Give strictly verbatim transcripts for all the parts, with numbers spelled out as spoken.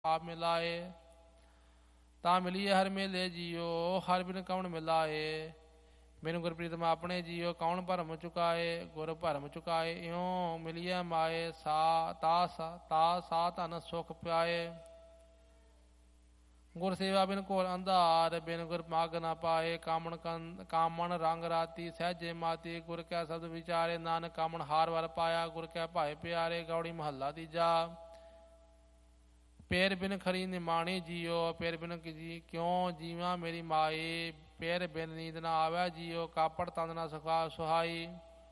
ਆਪ ਮਿਲਾਏ। ਤਾਂ ਮਿਲੀਏ ਹਰ ਮੇਲੇ ਜੀਓ, ਹਰ ਬਿਨ ਕੌਣ ਮਿਲਾਏ। ਬਿਨ ਗੁਰ ਪ੍ਰੀਤਮ ਆਪਣੇ ਜੀਓ, ਕੌਣ ਭਰਮ ਚੁਕਾਏ। ਗੁਰ ਭਰਮ ਚੁਕਾਏ ਇਉਂ ਮਿਲੀਏ ਮਾਏ। ਸਾ ਤਾ ਤਾ ਸਾ ਧਨ ਸੁਖ ਪਾਏ। ਗੁਰ ਸੇਵਾ ਬਿਨ ਘੋਰ ਅੰਧਾਰ, ਬਿਨ ਗੁਰ ਮਗ ਨਾ ਪਾਏ। ਕਾਮਣ ਕਾਮਣ ਰੰਗ ਰਾਤੀ ਸਹਿਜੇ ਮਾਤੀ, ਗੁਰ ਕੈ ਸ਼ਬਦ ਵਿਚਾਰੇ। ਨਾਨਕ ਕਾਮਣ ਹਾਰ ਵਰ ਪਾਇਆ, ਗੁਰ ਕੈ ਭਾਏ ਪਿਆਰੇ। ਗੌੜੀ ਮਹੱਲਾ ਤੀਜਾ। ਪੇਰ ਬਿਨ ਖਰੀ ਨਿਮਾਣੀ ਜੀਓ, ਪੇਰ ਬਿਨ ਕਿਉਂ ਜੀਵਾਂ ਮੇਰੀ ਮਾਈ। ਪੇਰ ਬਿਨ ਨੀਂਦ ਨਾ ਆਵੈ ਜੀਓ, ਕਾਪੜ ਤਨ ਨਾ ਸੁਖਾ ਸੁਹਾਈ।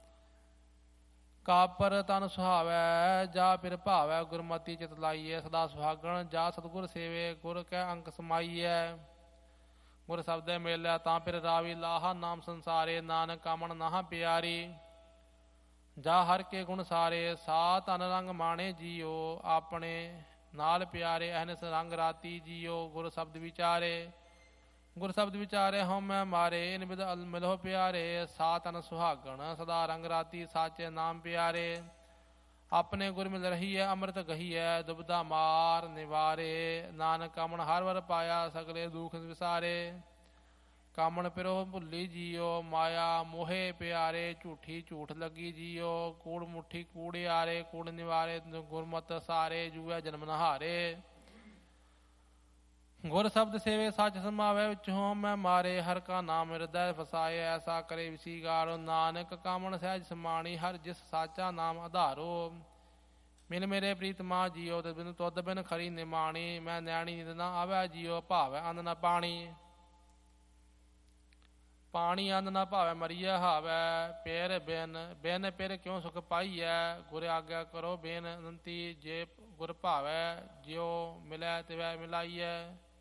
ਕਾਪਰ ਤਨ ਸੁਹਾਵੈ ਜਾ ਪਿਰ ਭਾਵੈ, ਗੁਰਮਤੀ ਚਿਤ ਲਾਈਐ। ਸਦਾ ਸੁਹਾਗਣ ਜਾ ਸਤਿਗੁਰ ਸੇਵੇ, ਗੁਰ ਕੈ ਅੰਕ ਸਮਾਈਐ। ਗੁਰ ਸ਼ਬਦੈ ਮੇਲਿਆ ਤਾਂ ਪਿਰ ਰਾਵੀ, ਲਾਹਾ ਨਾਮ ਸੰਸਾਰੇ। ਨਾਨਕ ਕਾਮਣ ਨਾਹ ਪਿਆਰੀ, ਜਾ ਹਰ ਕੇ ਗੁਣ ਸਾਰੇ। ਸਾ ਧਨ ਰੰਗ ਮਾਣੇ ਜੀਓ, ਆਪਣੇ ਨਾਲ ਪਿਆਰੇ। ਅਹਨਿਸ ਰੰਗ ਰਾਤੀ ਜੀਓ, ਗੁਰ ਸ਼ਬਦ ਵਿਚਾਰੇ। ਗੁਰ ਸ਼ਬਦ ਵਿਚਾਰੇ ਹਉਮੈ ਮਾਰੇ, ਇਨ ਬਿਧ ਮਿਲੋ ਪਿਆਰੇ। ਸਾ ਤਨ ਸੁਹਾਗਣ ਸਦਾ ਰੰਗ ਰਾਤੀ, ਸਾਚੇ ਨਾਮ ਪਿਆਰੇ। ਆਪਣੇ ਗੁਰ ਮਿਲ ਰਹੀਐ, ਅੰਮ੍ਰਿਤ ਗਹੀਐ। ਦੁਬਦਾ ਮਾਰ ਨਿਵਾਰੇ, ਨਾਨਕ ਕਾਮਣ ਹਰ ਵਰ ਪਾਇਆ। ਸਗਲੇ ਦੁਖ ਵਿਸਾਰੇ, ਕਾਮਣ ਪਿਰੋ ਭੁੱਲੀ ਜੀਓ। ਮਾਇਆ ਮੋਹੇ ਪਿਆਰੇ, ਝੂਠੀ ਝੂਠ ਲੱਗੀ ਜੀਓ। ਕੂੜ ਮੁੱਠੀ ਕੂੜਿਆਰੇ, ਕੂੜ ਨਿਵਾਰੇ। ਗੁਰਮਤਿ ਸਾਰੇ, ਜੂਐ ਜਨਮ ਨਹਾਰੇ। ਗੁਰ ਸ਼ਬਦ ਸੇਵੇ ਸੱਚ ਸਮਾਵੈ, ਵਿੱਚ ਹਉਮੈ ਮਾਰੇ। ਹਰ ਕਾ ਨਾਮ ਹਿਰਦੈ ਵਸਾਏ, ਐਸਾ ਕਰੇ ਵਿਸੀਗਾਰੋ। ਨਾਨਕ ਕਾਮਣ ਸਹਿਜ ਸਮਾਣੀ, ਹਰ ਜਿਸ ਸਾਚਾ ਨਾਮ ਆਧਾਰੋ। ਮਿਲ ਮੇਰੇ ਪ੍ਰੀਤਮਾ ਜੀਓ, ਤੁਧ ਬਿਨ ਤੁਧ ਬਿਨ ਖਰੀ ਨਿਮਾਣੀ। ਮੈਂ ਨੈਣੀ ਨੀਂਦ ਨਾ ਆਵੈ ਜੀਓ, ਭਾਵੈ ਅੰਨ ਨਾ ਪਾਣੀ। ਪਾਣੀ ਅੰਨ ਨਾ ਭਾਵੈ ਮਰੀਐ ਹਾਵੈ, ਪੇਰ ਬਿਨ ਬਿਨ ਪਿਰ ਕਿਉਂ ਸੁਖ ਪਾਈਐ। ਗੁਰ ਆਗਿਆ ਕਰੋ ਬੇਨੰਤੀ, ਜੇ ਗੁਰ ਭਾਵੈ ਜਿਉ ਮਿਲੈ ਤਿਵੈ ਮਿਲਾਈਐ।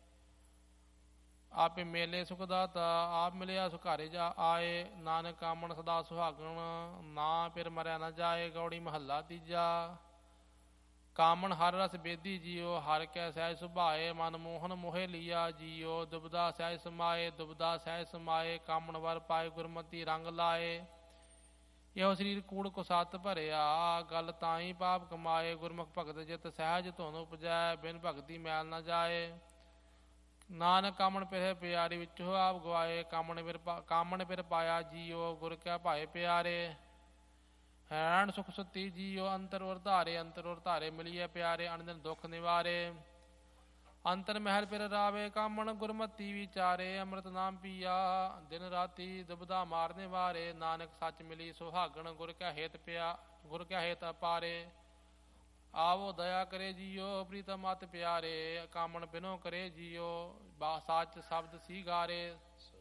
ਆਪੇ ਮੇਲੇ ਸੁਖ ਦਾਤਾ, ਆਪ ਮਿਲਿਆ ਸੁਖਾਰੇ ਜਾ ਆਏ। ਨਾਨਕ ਕਾਮਣ ਸਦਾ ਸੁਹਾਗਣ, ਨਾ ਪਿਰ ਮਰੈ ਨਾ ਜਾਏ। ਗੌੜੀ ਮਹੱਲਾ ਤੀਜਾ। ਕਾਮਣ ਹਰ ਰਸ ਬੇਦੀ ਜੀਓ, ਹਰ ਕੈ ਸਹਿਜ ਸੁਭਾਏ। ਮਨ ਮੋਹਨ ਮੋਹਿ ਲੀਆ ਜੀਓ, ਦੁਬਦਾ ਸਹਿਜ ਸਮਾਏ। ਦੁਬਦਾ ਸਹਿਜ ਸਮਾਏ, ਕਾਮਣ ਵਰ ਪਾਏ। ਗੁਰਮਤੀ ਰੰਗ ਲਾਏ, ਇਹੋ ਸਰੀਰ ਕੂੜ ਕੋ ਸੱਤ ਭਰਿਆ। ਗਲ ਤਾਈ ਪਾਪ ਕਮਾਏ, ਗੁਰਮੁਖ ਭਗਤ ਜਿਤ ਸਹਿਜ ਧੁਨ ਉਪਜੈ। ਬਿਨ ਭਗਤੀ ਮੈਲ ਨਾ ਜਾਏ, ਨਾਨਕ ਕਾਮਣ ਪਿਰਹਿ ਪਿਆਰੀ। ਵਿੱਚੋ ਆਪ ਗਵਾਏ, ਕਾਮਣ ਪਿਰ ਕਾਮਣ ਪਿਰ ਪਾਇਆ ਜੀਓ। ਗੁਰ ਕੈ ਭਾਏ ਪਿਆਰੇ, ਹੈਣ ਸੁਖ ਸੁਤੀ ਜੀਓ। ਅੰਤਰ ਔਰ ਧਾਰੇ, ਅੰਤਰ ਔਰ ਧਾਰੇ ਮਿਲੀਏ ਪਿਆਰੇ। ਅਣਦਿਨ ਦੁੱਖ ਨਿਵਾਰੇ, ਅੰਤਰ ਮਹਿਲ ਪਿਰ ਰਾਵੇ। ਕਾਮਣ ਗੁਰਮਤੀ ਵਿਚਾਰੇ, ਅੰਮ੍ਰਿਤ ਨਾਮ ਪੀਆ। ਦਿਨ ਰਾਤੀ ਦੁਬਦਾ ਮਾਰ ਨਿਵਾਰੇ, ਨਾਨਕ ਸੱਚ ਮਿਲੀ ਸੁਹਾਗਣ। ਗੁਰ ਕੈ ਹੇਤ ਪਿਆ ਗੁਰ ਕੈ ਹੇਤ ਅਪਾਰੇ। ਆਵੋ ਦਇਆ ਕਰੇ ਜੀਓ, ਪ੍ਰੀਤਮ ਮਤ ਪਿਆਰੇ। ਕਾਮਣ ਬਿਨੋ ਕਰੇ ਜੀਓ, ਬਾ ਸੱਚ ਸ਼ਬਦ ਸੀਗਾਰੇ।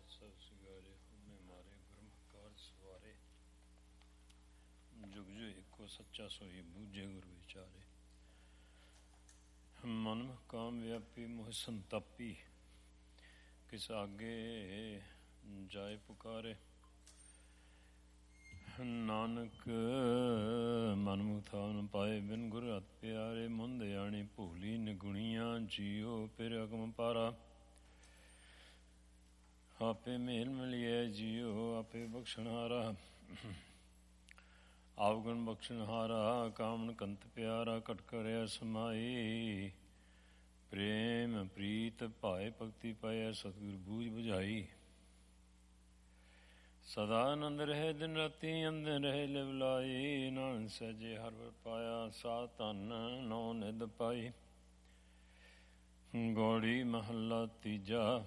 ਜੁਗ ਜੁ ਇੱਕੋ ਸੱਚਾ ਸੋਈ, ਬੂਝੇ ਗੁਰ ਵਿਚਾਰੇ। ਮਨ ਕਾਮ ਵਿਆਪੀ ਮੋਹ ਸੰਤਾਪੀ, ਕਿਸ ਆਗੇ ਜਾਏ ਪੁਕਾਰੇ। ਨਾਨਕ ਮਨ ਮੁਥਾਨ ਪਾਏ, ਬਿਨ ਗੁਰ ਅਤ ਪਿਆਰੇ। ਮੁੰਦ ਆਣੀ ਭੂਲੀ ਨਿਗੁਣੀਆਂ ਜੀਓ, ਫਿਰ ਅਗਮ ਪਾਰਾ। ਆਪੇ ਮੇਲ ਮਿਲਿਐ ਜੀਓ, ਆਪੇ ਬਖਸ਼ਣਹਾਰਾ। ਆਵਗਣ ਬਖਸ਼ਣਹਾਰਾ, ਕਾਮਣ ਕੰਤ ਪਿਆਰਾ। ਘਟ ਕਰਿਆ ਸਮਾਈ, ਪ੍ਰੇਮ ਪ੍ਰੀਤ ਭਾਏ। ਭਗਤੀ ਪਾਇਆ, ਸਤਿਗੁਰ ਬੂਝ ਬੁਝਾਈ। ਸਦਾ ਆਨੰਦ ਰਹੇ ਦਿਨ ਰਾਤੀ, ਅੰਦਰ ਰਹੇ ਲਿਵ ਲਾਈ। ਨਾਨਕ ਸਹਿਜੇ ਹਰ ਵਰ ਪਾਇਆ, ਸਾ ਧਨ ਨੌ ਨਿਧ ਪਾਈ। ਗੌੜੀ ਮਹੱਲਾ ਤੀਜਾ।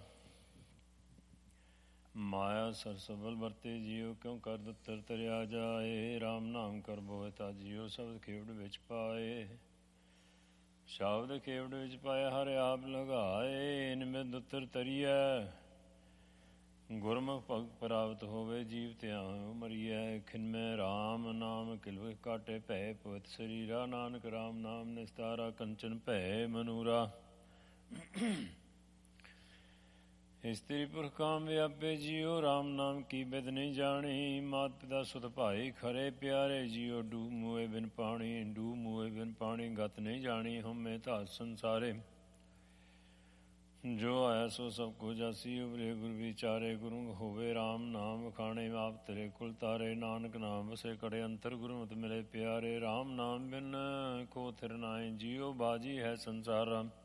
ਮਾਇਆ ਸਰ ਸਬਲ ਵਰਤੇ ਜੀਓ, ਕਿਉਂ ਕਰ ਦਿੱਤਰ ਤਰਿਆ ਜਾਏ। ਰਾਮ ਨਾਮ ਕਰ ਬੋਹਿਤਾ ਜੀਓ, ਸ਼ਬਦ ਖੇਵੜ ਵਿੱਚ ਪਾਏ। ਸ਼ਬਦ ਖੇਵੜ ਵਿੱਚ ਪਾਇਆ, ਹਰ ਆਪ ਲਗਾਏ। ਨਿਮਿਤ ਦੁੱਤਰ ਤਰੀਐ, ਗੁਰਮੁਖ ਭਗਤ ਪ੍ਰਾਪਤ ਹੋਵੇ। ਜੀਵ ਧਿਆਨ ਮਰੀਐ, ਖਿਨਮੈ ਰਾਮ ਨਾਮ ਕਿਲਵ ਕਾਟੇ ਭੈ। ਪਵਿੱਤ ਸਰੀਰਾ, ਨਾਨਕ ਰਾਮ ਨਾਮ ਨਿਸਤਾਰਾ। ਕੰਚਨ ਭੈ ਮਨੂਰਾ, ਇਸਤਰੀ ਪੁਰਖ ਕਾਮ ਵਿਆਪੇ ਜੀਓ। ਰਾਮ ਨਾਮ ਕੀ ਬਿਦ ਨਹੀਂ ਜਾਣੀ, ਮਾਤ ਪਿਤਾ ਸੁਤ ਭਾਈ ਖਰੇ ਪਿਆਰੇ ਜੀਓ। ਡੂਬ ਮੂਏ ਬਿਨ ਪਾਣੀ, ਡੂਬ ਮੂਏ ਬਿਨ ਪਾਣੀ, ਗਤ ਨਹੀਂ ਜਾਣੀ ਹਉਮੈ ਧਾਤ ਸੰਸਾਰੇ। ਜੋ ਆਇਆ ਸੋ ਸਭ ਕੁ ਜਾਸੀ, ਉਬਰੇ ਗੁਰ ਵਿਚਾਰੇ। ਗੁਰੂ ਹੋਵੇ ਰਾਮ ਨਾਮ ਵਖਾਣੇ, ਆਪ ਤੇਰੇ ਕੁਲ ਤਾਰੇ। ਨਾਨਕ ਨਾਮ ਵਸੇ ਕੜੇ ਅੰਤਰ, ਗੁਰਮਤਿ ਮਿਲੇ ਪਿਆਰੇ। ਰਾਮ ਨਾਮ ਬਿਨ ਕੋ ਥਿਰ ਨਾਏ ਜੀਓ, ਬਾਜੀ ਹੈ ਸੰਸਾਰਾ।